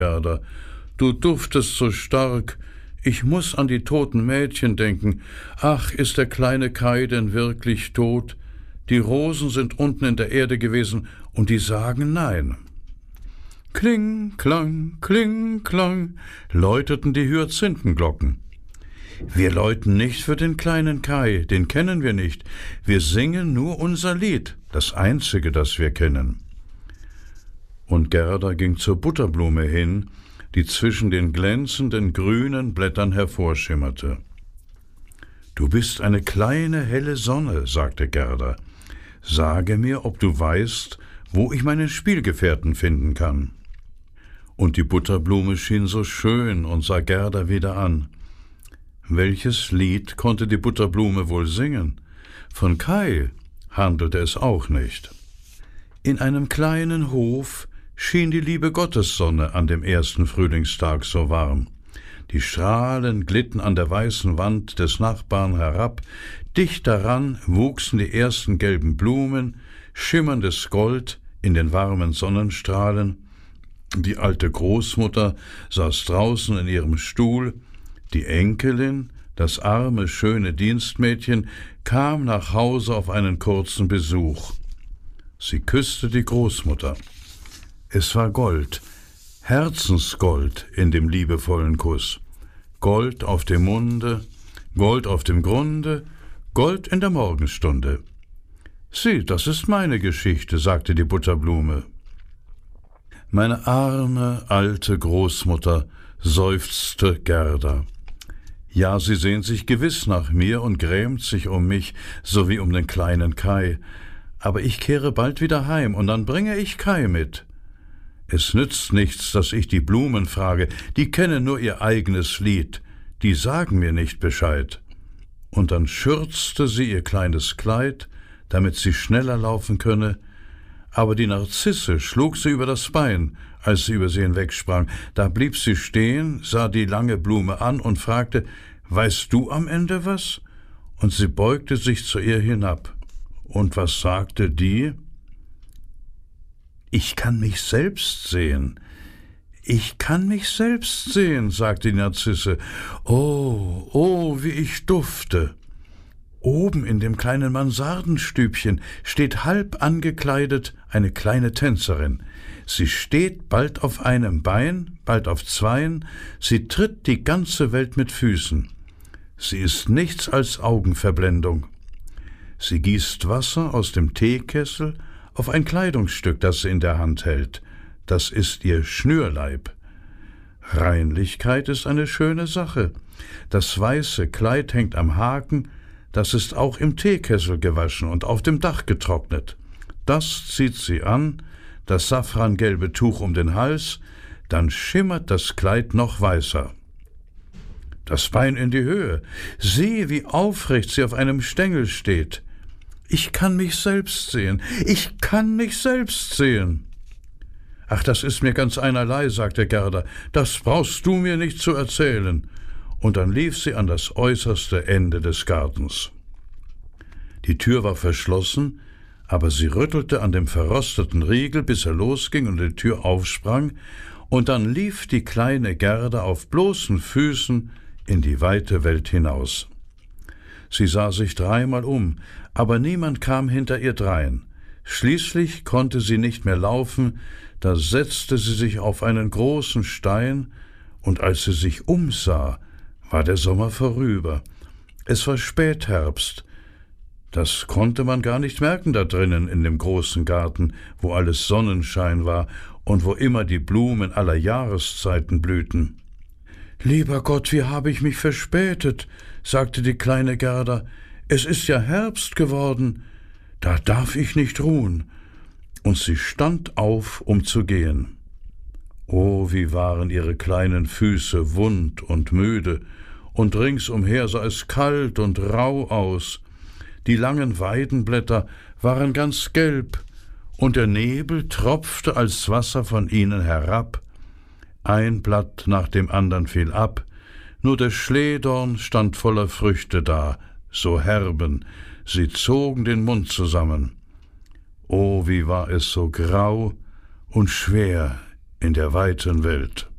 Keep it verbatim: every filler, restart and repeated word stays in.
Gerda, du duftest so stark, ich muß an die toten Mädchen denken. Ach, ist der kleine Kai denn wirklich tot? Die Rosen sind unten in der Erde gewesen, und die sagen nein. Kling, klang, kling, klang, läuteten die Hyazinthenglocken. Wir läuten nicht für den kleinen Kai, den kennen wir nicht. Wir singen nur unser Lied, das einzige, das wir kennen. Und Gerda ging zur Butterblume hin, die zwischen den glänzenden grünen Blättern hervorschimmerte. »Du bist eine kleine, helle Sonne«, sagte Gerda. »Sage mir, ob du weißt, wo ich meinen Spielgefährten finden kann.« Und die Butterblume schien so schön und sah Gerda wieder an. Welches Lied konnte die Butterblume wohl singen? Von Kai handelte es auch nicht. In einem kleinen Hof schien die liebe Gottessonne an dem ersten Frühlingstag so warm. Die Strahlen glitten an der weißen Wand des Nachbarn herab, dicht daran wuchsen die ersten gelben Blumen, schimmerndes Gold in den warmen Sonnenstrahlen. Die alte Großmutter saß draußen in ihrem Stuhl, die Enkelin, das arme, schöne Dienstmädchen, kam nach Hause auf einen kurzen Besuch. Sie küsste die Großmutter. Es war Gold, Herzensgold in dem liebevollen Kuss. Gold auf dem Munde, Gold auf dem Grunde, Gold in der Morgenstunde. »Sieh, das ist meine Geschichte«, sagte die Butterblume. »Meine arme, alte Großmutter«, seufzte Gerda. »Ja, sie sehnt sich gewiss nach mir und grämt sich um mich, so wie um den kleinen Kai. Aber ich kehre bald wieder heim, und dann bringe ich Kai mit. Es nützt nichts, dass ich die Blumen frage, die kennen nur ihr eigenes Lied, die sagen mir nicht Bescheid.« Und dann schürzte sie ihr kleines Kleid, damit sie schneller laufen könne, aber die Narzisse schlug sie über das Bein, als sie über sie hinwegsprang. Da blieb sie stehen, sah die lange Blume an und fragte, »Weißt du am Ende was?« Und sie beugte sich zu ihr hinab. Und was sagte die? »Ich kann mich selbst sehen. Ich kann mich selbst sehen«, sagte die Narzisse. »Oh, oh, wie ich dufte!« Oben in dem kleinen Mansardenstübchen steht halb angekleidet eine kleine Tänzerin. Sie steht bald auf einem Bein, bald auf zweien, sie tritt die ganze Welt mit Füßen. Sie ist nichts als Augenverblendung. Sie gießt Wasser aus dem Teekessel auf ein Kleidungsstück, das sie in der Hand hält. Das ist ihr Schnürleib. Reinlichkeit ist eine schöne Sache. Das weiße Kleid hängt am Haken, das ist auch im Teekessel gewaschen und auf dem Dach getrocknet. Das zieht sie an, das safrangelbe Tuch um den Hals, dann schimmert das Kleid noch weißer. Das Bein in die Höhe. Sieh, wie aufrecht sie auf einem Stängel steht. Ich kann mich selbst sehen. Ich kann mich selbst sehen. »Ach, das ist mir ganz einerlei«, sagte Gerda. »Das brauchst du mir nicht zu erzählen.« Und dann lief sie an das äußerste Ende des Gartens. Die Tür war verschlossen, aber sie rüttelte an dem verrosteten Riegel, bis er losging und die Tür aufsprang, und dann lief die kleine Gerda auf bloßen Füßen in die weite Welt hinaus. Sie sah sich dreimal um, aber niemand kam hinter ihr drein. Schließlich konnte sie nicht mehr laufen, da setzte sie sich auf einen großen Stein, und als sie sich umsah, war der Sommer vorüber. Es war Spätherbst. Das konnte man gar nicht merken da drinnen in dem großen Garten, wo alles Sonnenschein war und wo immer die Blumen aller Jahreszeiten blühten. »Lieber Gott, wie habe ich mich verspätet«, sagte die kleine Gerda. »Es ist ja Herbst geworden. Da darf ich nicht ruhen.« Und sie stand auf, um zu gehen. Oh, wie waren ihre kleinen Füße wund und müde, und ringsumher sah es kalt und rau aus. Die langen Weidenblätter waren ganz gelb, und der Nebel tropfte als Wasser von ihnen herab. Ein Blatt nach dem andern fiel ab, nur der Schlehdorn stand voller Früchte da, so herben, sie zogen den Mund zusammen. Oh, wie war es so grau und schwer in der weiten Welt.